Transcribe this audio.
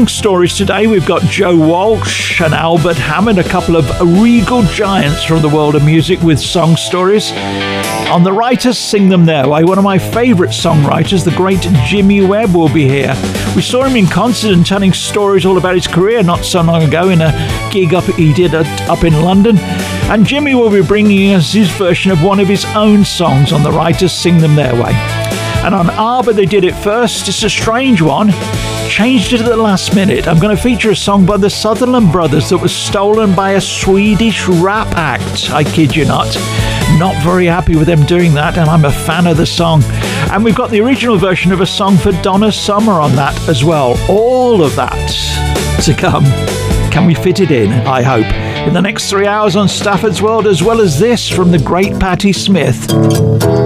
Song Stories today, we've got Joe Walsh and Albert Hammond, a couple of regal giants from the world of music with song stories. On the Writers Sing Them Their Way, one of my favourite songwriters, the great Jimmy Webb, will be here. We saw him in concert and telling stories all about his career not so long ago in a gig he did up in London. And Jimmy will be bringing us his version of one of his own songs on the Writers Sing Them Their Way. And on ABBA, they did it first. It's a strange one. Changed it at the last minute. I'm going to feature a song by the Sutherland Brothers that was stolen by a Swedish rap act. I kid you not. Not very happy with them doing that, and I'm a fan of the song. And we've got the original version of a song for Donna Summer on that as well. All of that to come. Can we fit it in? I hope. In the next 3 hours on Stafford's World, as well as this from the great Patti Smith.